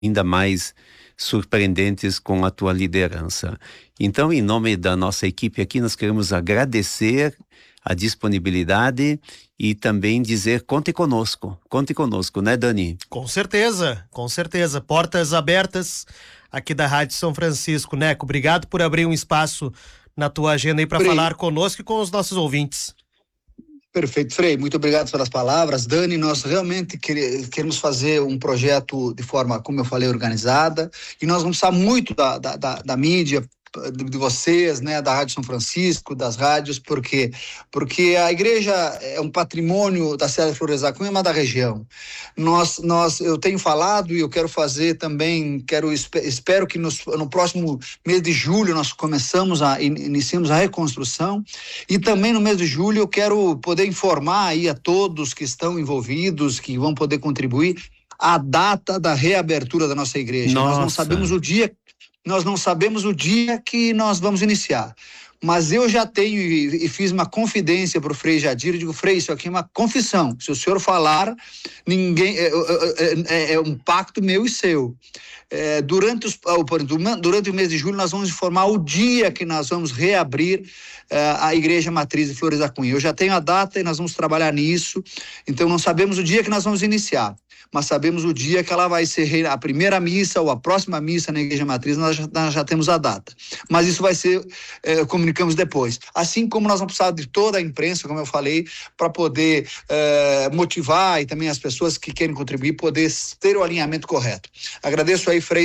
ainda mais surpreendentes com a tua liderança. Então, em nome da nossa equipe aqui, nós queremos agradecer a disponibilidade e também dizer conte conosco, né, Dani? Com certeza, portas abertas aqui da Rádio São Francisco. Neco, obrigado por abrir um espaço na tua agenda aí para falar conosco e com os nossos ouvintes. Perfeito, Frei, muito obrigado pelas palavras. Dani, nós realmente queremos fazer um projeto de forma, como eu falei, organizada, e nós vamos precisar muito da mídia, de vocês, né, da Rádio São Francisco, das rádios, porque a igreja é um patrimônio da Serra de Flores da Cunha, mas da região. Eu tenho falado e eu quero fazer também, espero que no próximo mês de julho nós iniciemos a reconstrução, e também no mês de julho eu quero poder informar aí a todos que estão envolvidos, que vão poder contribuir, a data da reabertura da nossa igreja. Nós não sabemos o dia que nós vamos iniciar, mas eu já tenho e fiz uma confidência para o Frei Jadir. Eu digo: Frei, isso aqui é uma confissão, se o senhor falar, ninguém é um pacto meu e seu. Durante o mês de julho nós vamos informar o dia que nós vamos reabrir a Igreja Matriz de Flores da Cunha. Eu já tenho a data e nós vamos trabalhar nisso. Então não sabemos o dia que nós vamos iniciar, mas sabemos o dia que ela vai ser a primeira missa ou a próxima missa na Igreja Matriz. Nós já temos a data, mas isso vai ser, comunicamos depois. Assim como nós vamos precisar de toda a imprensa, como eu falei, para poder motivar, e também as pessoas que querem contribuir, poder ter o alinhamento correto. Agradeço aí, Frei,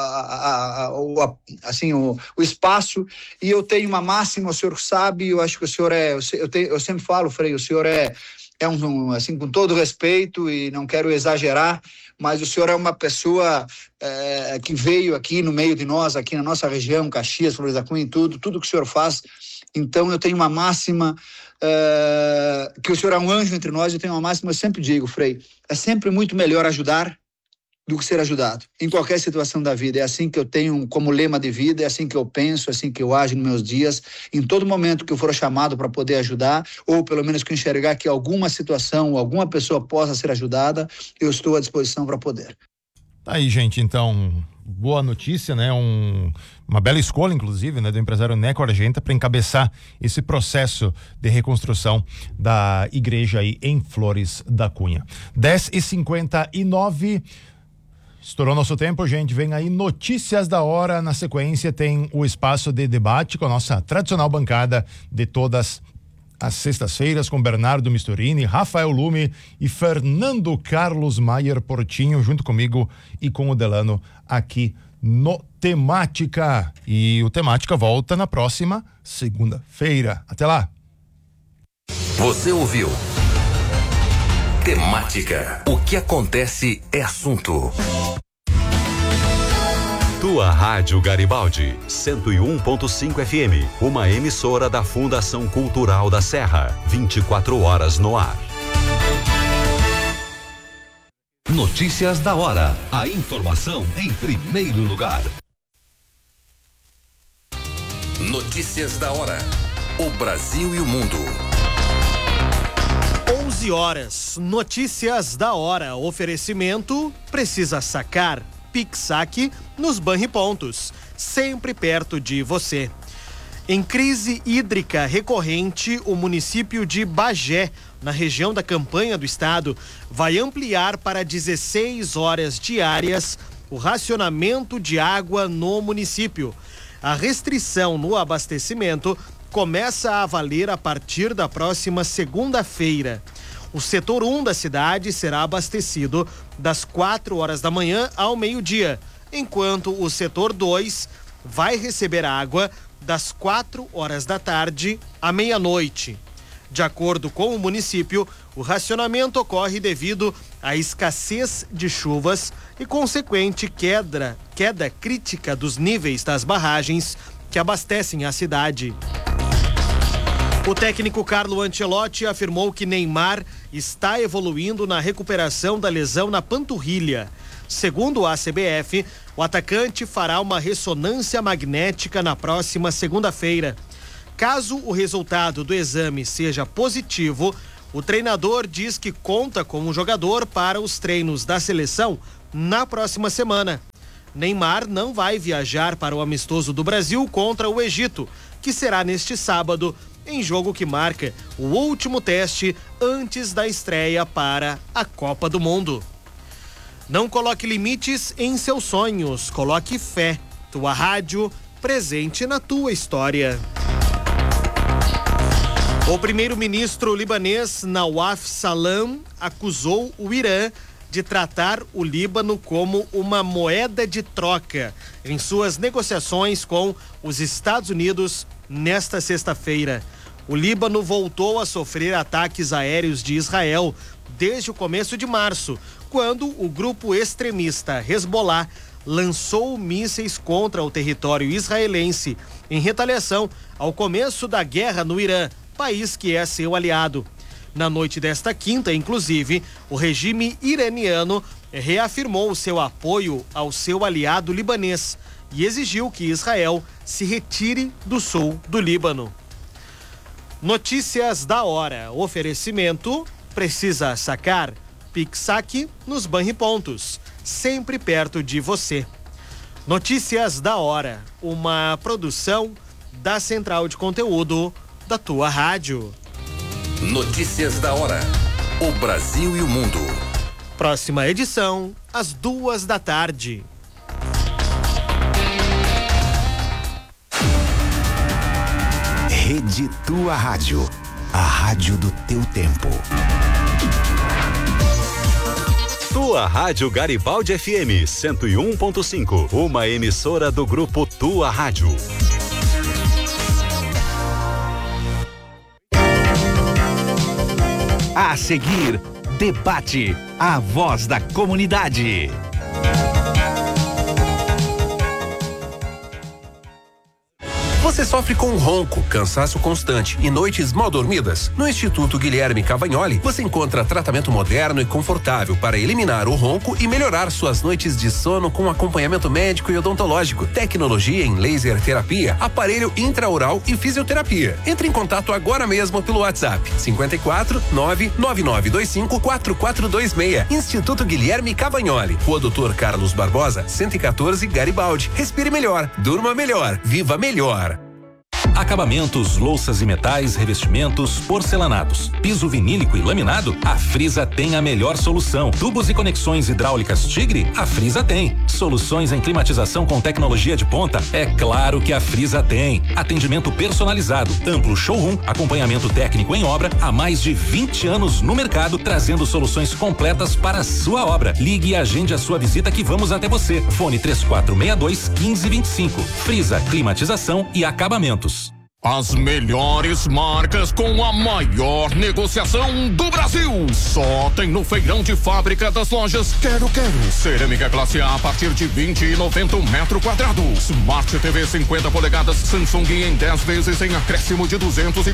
o espaço, e eu tenho uma máxima, o senhor sabe, eu acho que o senhor eu sempre falo, Frei, o senhor é assim, com todo respeito, e não quero exagerar, mas o senhor é uma pessoa que veio aqui no meio de nós, aqui na nossa região, Caxias, Flores da Cunha, tudo que o senhor faz. Então eu tenho uma máxima, que o senhor é um anjo entre nós. Eu tenho uma máxima, eu sempre digo, Frei, é sempre muito melhor ajudar do que ser ajudado, em qualquer situação da vida. É assim que eu tenho como lema de vida, é assim que eu penso, é assim que eu ajo nos meus dias. Em todo momento que eu for chamado para poder ajudar, ou pelo menos que eu enxergar que alguma situação, alguma pessoa possa ser ajudada, eu estou à disposição para poder. Tá aí, gente, então, boa notícia, né? Uma bela escolha, inclusive, né, do empresário Neco Argenta para encabeçar esse processo de reconstrução da igreja aí em Flores da Cunha. 10h59. Estourou nosso tempo, gente. Vem aí notícias da hora. Na sequência tem o espaço de debate com a nossa tradicional bancada de todas as sextas-feiras, com Bernardo Misturini, Rafael Lume e Fernando Carlos Maier Portinho, junto comigo e com o Delano aqui no Temática. E o Temática volta na próxima segunda-feira. Até lá. Você ouviu Temática. O que acontece é assunto. Tua Rádio Garibaldi, 101.5 FM, uma emissora da Fundação Cultural da Serra, 24 horas no ar. Notícias da hora, a informação em primeiro lugar. Notícias da hora, o Brasil e o mundo. 11 horas, notícias da hora, oferecimento, precisa sacar, Pix-Saque nos Banripontos, sempre perto de você. Em crise hídrica recorrente, o município de Bagé, na região da Campanha do Estado, vai ampliar para 16 horas diárias o racionamento de água no município. A restrição no abastecimento começa a valer a partir da próxima segunda-feira. O setor 1 da cidade será abastecido das 4 horas da manhã ao meio-dia, enquanto o setor 2 vai receber água das 4 horas da tarde à meia-noite. De acordo com o município, o racionamento ocorre devido à escassez de chuvas e consequente queda crítica dos níveis das barragens que abastecem a cidade. O técnico Carlo Ancelotti afirmou que Neymar está evoluindo na recuperação da lesão na panturrilha. Segundo a CBF, o atacante fará uma ressonância magnética na próxima segunda-feira. Caso o resultado do exame seja positivo, o treinador diz que conta com o jogador para os treinos da seleção na próxima semana. Neymar não vai viajar para o amistoso do Brasil contra o Egito, que será neste sábado, em jogo que marca o último teste antes da estreia para a Copa do Mundo. Não coloque limites em seus sonhos, coloque fé. Tua rádio, presente na tua história. O primeiro-ministro libanês Nawaf Salam acusou o Irã de tratar o Líbano como uma moeda de troca em suas negociações com os Estados Unidos nesta sexta-feira. O Líbano voltou a sofrer ataques aéreos de Israel desde o começo de março, quando o grupo extremista Hezbollah lançou mísseis contra o território israelense em retaliação ao começo da guerra no Irã, país que é seu aliado. Na noite desta quinta, inclusive, o regime iraniano reafirmou seu apoio ao seu aliado libanês e exigiu que Israel se retire do sul do Líbano. Notícias da hora. Oferecimento: precisa sacar? PicSaque nos Banripontos, sempre perto de você. Notícias da hora, uma produção da Central de Conteúdo da tua rádio. Notícias da hora. O Brasil e o mundo. Próxima edição, às 14h. Rede Tua Rádio. A rádio do teu tempo. Tua Rádio Garibaldi FM 101.5. Uma emissora do grupo Tua Rádio. A seguir, debate, a voz da comunidade. Você sofre com ronco, cansaço constante e noites mal dormidas? No Instituto Guilherme Cavagnoli, você encontra tratamento moderno e confortável para eliminar o ronco e melhorar suas noites de sono com acompanhamento médico e odontológico, tecnologia em laser terapia, aparelho intraoral e fisioterapia. Entre em contato agora mesmo pelo WhatsApp 54 99925 4426. Instituto Guilherme Cavagnoli, Rua Doutor Carlos Barbosa, 114, Garibaldi. Respire melhor, durma melhor, viva melhor. Acabamentos, louças e metais, revestimentos, porcelanatos, piso vinílico e laminado, a Frisa tem a melhor solução. Tubos e conexões hidráulicas Tigre, a Frisa tem. Soluções em climatização com tecnologia de ponta, é claro que a Frisa tem. Atendimento personalizado, amplo showroom, acompanhamento técnico em obra, há mais de 20 anos no mercado, trazendo soluções completas para a sua obra. Ligue e agende a sua visita que vamos até você. Fone 3462-1525. Frisa, climatização e acabamentos. As melhores marcas com a maior negociação do Brasil. Só tem no feirão de fábrica das lojas Quero. Cerâmica classe A partir de 20,90 um metro quadrado. Smart TV 50 polegadas Samsung em 10 vezes em acréscimo de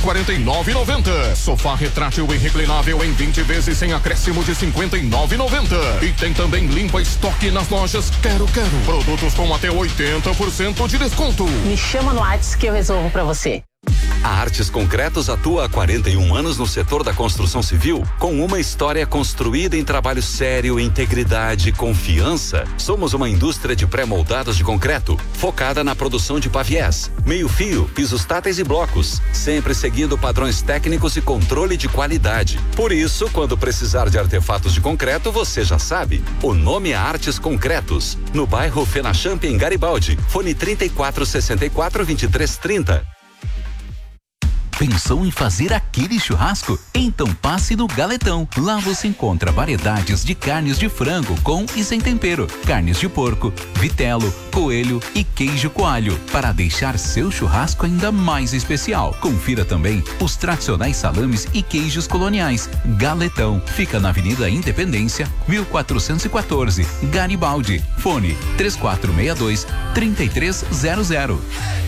249,90. Sofá retrátil e reclinável em 20 vezes em acréscimo de 59,90. E tem também limpa estoque nas lojas Quero. Produtos com até 80% de desconto. Me chama no WhatsApp que eu resolvo pra você. A Artes Concretos atua há 41 anos no setor da construção civil, com uma história construída em trabalho sério, integridade e confiança. Somos uma indústria de pré-moldados de concreto, focada na produção de paviés, meio-fio, pisos táteis e blocos, sempre seguindo padrões técnicos e controle de qualidade. Por isso, quando precisar de artefatos de concreto, você já sabe. O nome é Artes Concretos, no bairro Fenachamp, em Garibaldi. Fone 3464-2330. Pensou em fazer aquele churrasco? Então passe no Galetão. Lá você encontra variedades de carnes de frango com e sem tempero, carnes de porco, vitelo, coelho e queijo coalho, para deixar seu churrasco ainda mais especial. Confira também os tradicionais salames e queijos coloniais. Galetão fica na Avenida Independência, 1414, Garibaldi. Fone 3462-3300.